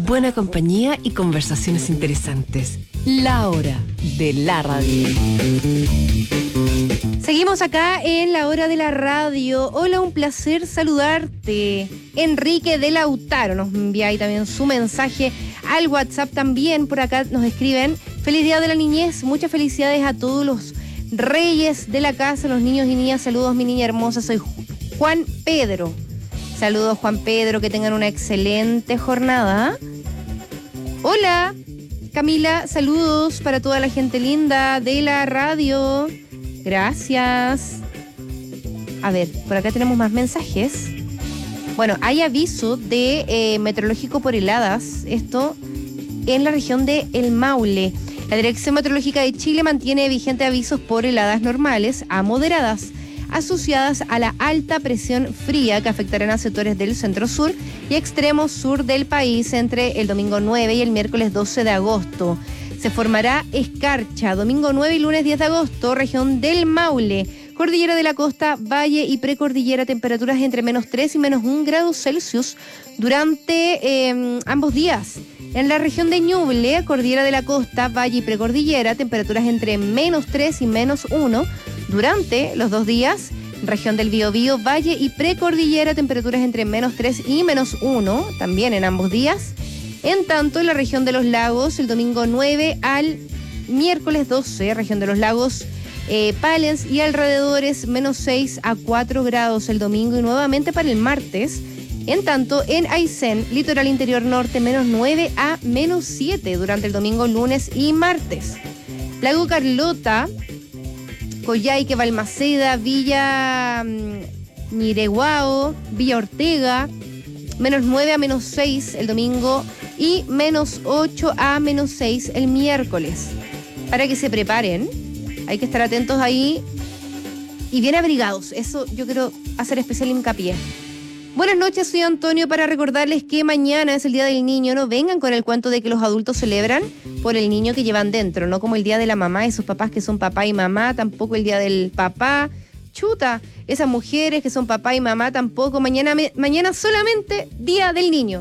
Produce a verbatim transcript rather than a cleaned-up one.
buena compañía y conversaciones interesantes. La hora de la radio. Seguimos acá en la hora de la radio. Hola, un placer saludarte. Enrique de Lautaro nos envía ahí también su mensaje al WhatsApp. También por acá nos escriben: feliz día de la niñez, muchas felicidades a todos los reyes de la casa, los niños y niñas. Saludos, mi niña hermosa, soy Juan Pedro. Saludos, Juan Pedro, que tengan una excelente jornada. Hola, Camila, saludos para toda la gente linda de la radio. Gracias. A ver, por acá tenemos más mensajes. Bueno, hay aviso de eh, meteorológico por heladas, esto en la región de El Maule. La Dirección Meteorológica de Chile mantiene vigente avisos por heladas normales a moderadas, asociadas a la alta presión fría que afectarán a sectores del centro-sur y extremo sur del país entre el domingo nueve y el miércoles doce de agosto. Se formará escarcha domingo nueve y lunes diez de agosto, región del Maule, Cordillera de la Costa, Valle y Precordillera, temperaturas entre menos tres y menos un grados Celsius durante eh, ambos días. En la región de Ñuble, Cordillera de la Costa, Valle y Precordillera, temperaturas entre menos tres y menos uno durante los dos días. Región del Biobío, Valle y Precordillera, temperaturas entre menos tres y menos uno, también en ambos días. En tanto, en la región de los lagos, el domingo nueve al miércoles doce, región de los lagos, eh, Pallens y alrededores, menos seis a cuatro grados el domingo y nuevamente para el martes. En tanto, en Aysén, litoral interior norte, menos nueve a menos siete durante el domingo, lunes y martes. Lago Carlota, Coyhaique, Balmaceda, Villa mm, Ñireguao, Villa Ortega, menos nueve a menos seis el domingo y menos ocho a menos seis el miércoles. Para que se preparen, hay que estar atentos ahí y bien abrigados. Eso yo quiero hacer especial hincapié. Buenas noches, soy Antonio, para recordarles que mañana es el Día del Niño. No vengan con el cuento de que los adultos celebran por el niño que llevan dentro, no como el Día de la Mamá, esos papás que son papá y mamá, tampoco el Día del Papá. Chuta, esas mujeres que son papá y mamá tampoco. Mañana, mañana solamente Día del Niño.